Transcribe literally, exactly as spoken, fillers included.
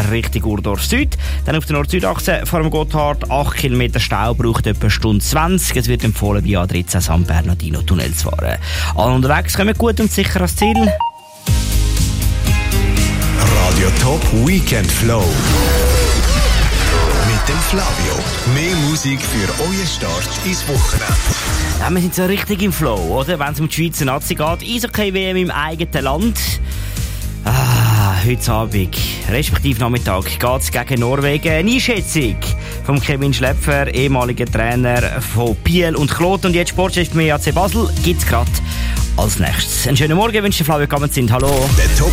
Richtung Urdorf Süd. Dann auf der Nord-Süd-Achse vor dem Gotthard acht Kilometer Stau, braucht etwa eine Stunde zwanzig. Es wird empfohlen, via A dreizehn San Bernardino Tunnel zu fahren. Alle unterwegs kommen gut und sicher ans Ziel. Radio Top Weekend Flow. Mit dem Flavio. Mehr Musik für euren Start ins Wochenende. Ja, wir sind so richtig im Flow, oder? Wenn es um die Schweizer Nazi geht. Eishockey-W M im eigenen Land. Ah, heute Abend, respektive Nachmittag, geht es gegen Norwegen. Eine Einschätzung von Kevin Schläpfer, ehemaliger Trainer von Biel und Kloten und jetzt Sportchef beim E A C Basel, gibt es gerade als nächstes. Einen schönen Morgen, wünsche Flavio Kammerzind. Hallo. Der Top